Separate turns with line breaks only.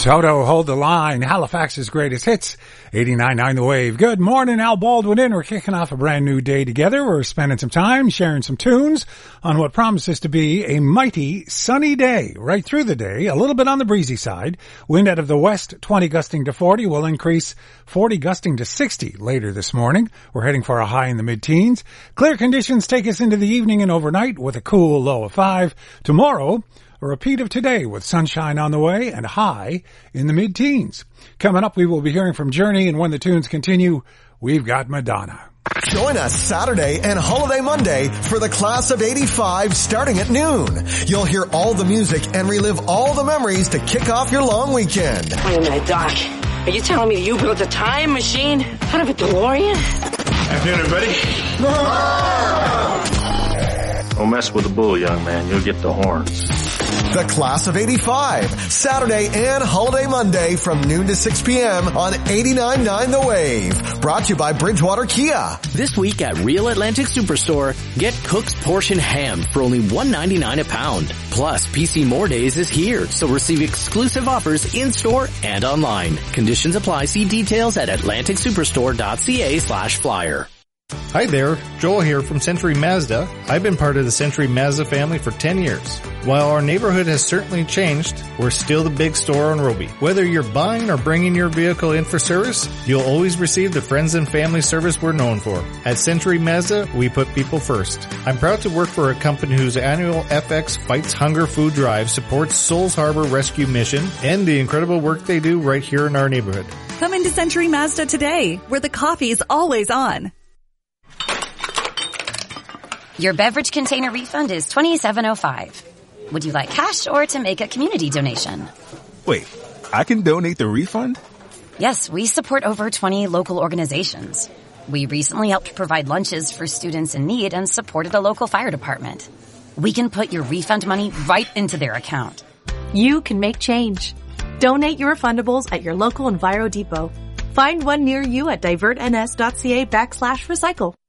Toto, Hold the Line, Halifax's greatest hits, 89.9 The Wave. Good morning, Al Baldwin in. We're kicking off a brand new day together. We're spending some time sharing some tunes on what promises to be a mighty sunny day right through the day, a little bit on the breezy side. Wind out of the west, 20 gusting to 40, will increase 40 gusting to 60 later this morning. We're heading for a high in the mid-teens. Clear conditions take us into the evening and overnight with a cool low of 5. Tomorrow, a repeat of today with sunshine on the way and high in the mid-teens. Coming up, we will be hearing from Journey, and when the tunes continue, we've got Madonna.
Join us Saturday and Holiday Monday for the Class of 85 starting at noon. You'll hear all the music and relive all the memories to kick off your long weekend.
Wait a minute, Doc. Are you telling me you built a time machine out of a DeLorean?
Afternoon, everybody. Don't mess with the bull, young man. You'll get the horns.
The Class of 85, Saturday and Holiday Monday from noon to 6 p.m. on 89.9 The Wave. Brought to you by Bridgewater Kia.
This week at Real Atlantic Superstore, get Cook's Portion Ham for only $1.99 a pound. Plus, PC More Days is here, so receive exclusive offers in-store and online. Conditions apply. See details at atlanticsuperstore.ca/flyer.
Hi there, Joel here from Century Mazda. I've been part of the Century Mazda family for 10 years. While our neighborhood has certainly changed, we're still the big store on Roby. Whether you're buying or bringing your vehicle in for service, you'll always receive the friends and family service we're known for. At Century Mazda, we put people first. I'm proud to work for a company whose annual FX Fights Hunger food drive supports Souls Harbor Rescue Mission and the incredible work they do right here in our neighborhood.
Come into Century Mazda today, where the coffee is always on.
Your beverage container refund is $27.05. Would you like cash or to make a community donation?
Wait, I can donate the refund?
Yes, we support over 20 local organizations. We recently helped provide lunches for students in need and supported a local fire department. We can put your refund money right into their account.
You can make change. Donate your refundables at your local Enviro Depot. Find one near you at divertns.ca/recycle.